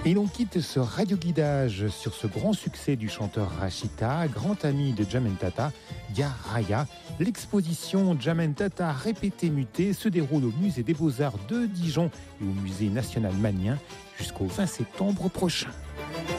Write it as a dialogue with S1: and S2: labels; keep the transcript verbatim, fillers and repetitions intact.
S1: Et l'on quitte ce radio-guidage sur ce grand succès du chanteur Rachita, grand ami de Djamel Tata, Dia Raya. L'exposition Djamel Tata répété muté se déroule au musée des Beaux-Arts de Dijon et au musée national Magnien jusqu'au vingt septembre prochain.